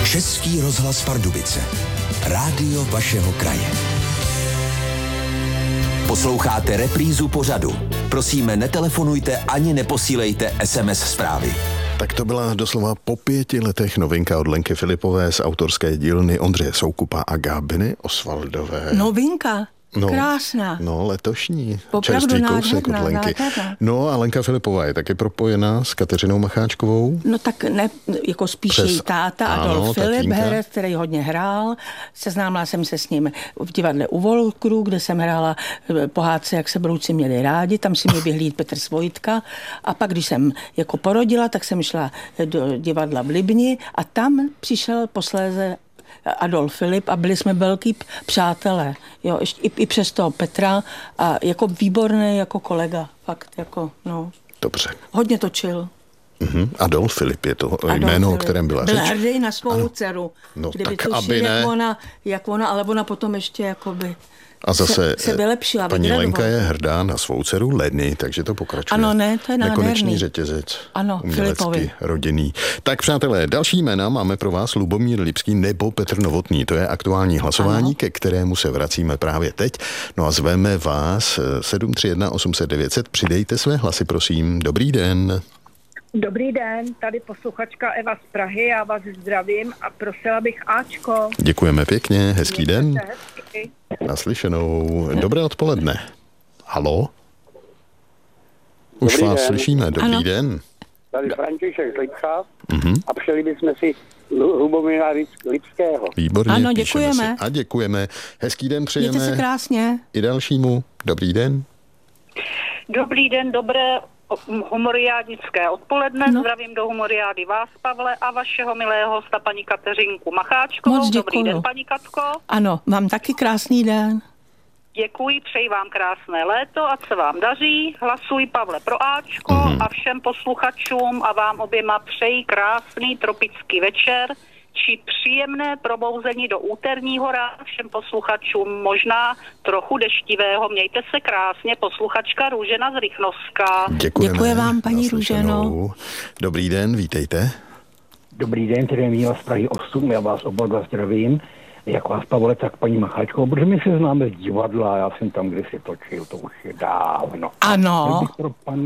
Český rozhlas Pardubice. Rádio vašeho kraje. Posloucháte reprízu pořadu. Prosíme, netelefonujte ani neposílejte SMS zprávy. Tak to byla doslova po 5 letech novinka od Lenky Filipové z autorské dílny Ondřeje Soukupa a Gábiny Osvaldové. Novinka? No, krásná. No, letošní. Popravdu čerstvý kousek od Lenky. Nádherná. No a Lenka Filipová je taky propojená s Kateřinou Macháčkovou. No tak ne, jako spíš její táta Adolf Filip, herec, který hodně hrál. Seznámila jsem se s ním v divadle u Volkru, kde jsem hrála pohádce Jak se brouci měli rádi, tam si mě vyhlíd Petr Svojitka. A pak, když jsem jako porodila, tak jsem šla do divadla v Libni a tam přišel posléze Adolf Filip a byli jsme velký přátelé. Jo, i přes toho Petra a jako výborný jako kolega. Fakt jako, no. Dobře. Hodně točil. Adolf Filip je to jméno, o kterém byla řeč. Byl hrdý na svou dceru. No kdyby tak, tušil, aby ne. Jak ona, ale ona potom ještě jakoby a zase se vylepšila. Paní Lenka je hrdá na svou dceru Leny, takže to pokračuje. Ano, ne, to je nádherný. Nekonečný řetězec. Ano, umělecky Filipovi. Rodinný. Tak přátelé, další jména máme pro vás Lubomír Lipský nebo Petr Novotný. To je aktuální hlasování, ke kterému se vracíme právě teď. No a zveme vás 731 800 900. Přidejte své hlasy, prosím. Dobrý den. Dobrý den, tady posluchačka Eva z Prahy, já vás zdravím a prosila bych Ačko. Děkujeme pěkně, hezký den. Hezky. Naslyšenou. Dobré odpoledne. Halo? Už Dobrý vás den. slyšíme, dobrý Ano. den. Tady František z Lipcha a přeli bychom si Lubomíra Lipského. Výborně, Ano, píšeme děkujeme. si. A děkujeme. Hezký den Mějte se přejeme krásně. i dalšímu. Dobrý den. Dobrý den, dobré humoriádnické odpoledne. No. Zdravím do humoriády vás, Pavle, a vašeho milého hosta, paní Kateřinku Macháčkovou. Moc děkuju. Dobrý den, paní Katko. Ano, mám taky krásný den. Děkuji, přeji vám krásné léto, ať se vám daří. Hlasuj, Pavle, pro Ačko a všem posluchačům a vám oběma přeji krásný tropický večer či příjemné probouzení do úterního rána všem posluchačům, možná trochu deštivého. Mějte se krásně, posluchačka Růžena z Rychnovska. Děkujeme. Děkuji vám, paní Naslyšenou. Růženo. Dobrý den, vítejte. Dobrý den, tady je Míla z Prahy 8, já vás oba dva zdravím. Jak vás, Pavle, tak paní Macháčkovou, protože my se známe z divadla, já jsem tam kdysi točil, to už je dávno. Ano. Chtěl bych pro paní